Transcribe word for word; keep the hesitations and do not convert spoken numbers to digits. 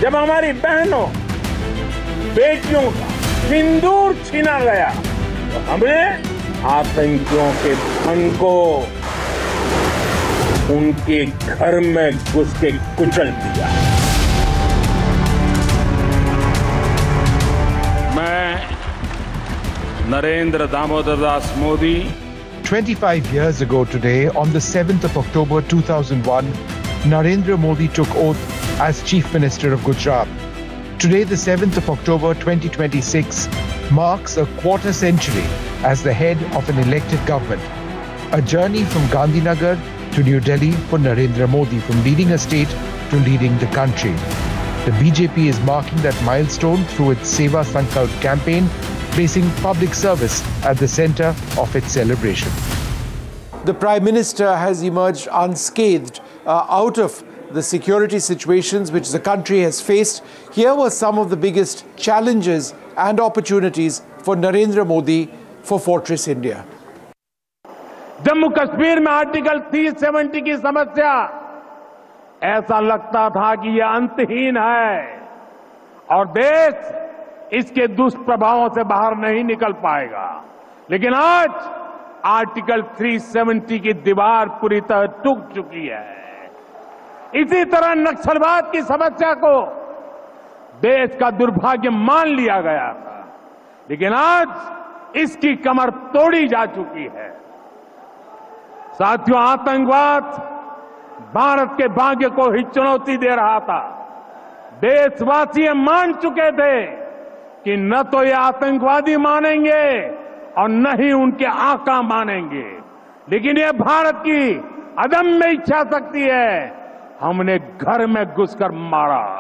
जब हमारी बहनों बेटियों का सिंदूर छीना गया तो हमने आतंकियों के धन को उनके घर में घुस के कुचल दिया। मैं Narendra Damodar Das Modi twenty-five years ago today, on the seventh of October two thousand one, Narendra Modi took oath as Chief Minister of Gujarat. Today, the seventh of October twenty twenty-six, marks a quarter century as the head of an elected government. A journey from Gandhinagar to New Delhi for Narendra Modi, from leading a state to leading the country. The B J P is marking that milestone through its Seva Sankalp campaign, placing public service at the center of its celebration. The Prime Minister has emerged unscathed uh, out of the security situations which the country has faced. Here were some of the biggest challenges and opportunities for Narendra Modi for Fortress India. Jammu Kashmir में article तीन सौ सत्तर की समस्या ऐसा लगता था कि यह अंतहीन है और देश इसके दुष्प्रभावों से बाहर नहीं निकल पाएगा, लेकिन आज आर्टिकल तीन सौ सत्तर की दीवार पूरी तरह टूट चुकी है। इसी तरह नक्सलवाद की समस्या को देश का दुर्भाग्य मान लिया गया था, लेकिन आज इसकी कमर तोड़ी जा चुकी है। साथियों, आतंकवाद भारत के भाग्य को ही चुनौती दे रहा था। देशवासी मान चुके थे कि न तो ये आतंकवादी मानेंगे और न ही उनके आका मानेंगे, लेकिन ये भारत की अदम्य इच्छा शक्ति है। हमने घर में घुसकर मारा।